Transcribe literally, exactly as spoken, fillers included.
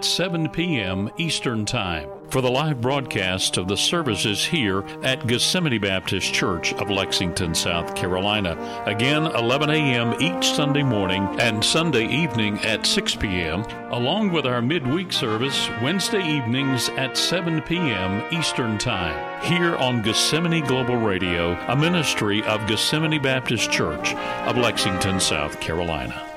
seven p.m. Eastern Time for the live broadcast of the services here at Gethsemane Baptist Church of Lexington, South Carolina. Again, eleven a.m. each Sunday morning and Sunday evening at six p.m., along with our midweek service Wednesday evenings at seven p.m. Eastern Time, here on Gethsemane Global Radio, a ministry of Gethsemane Baptist Church of Lexington, South Carolina.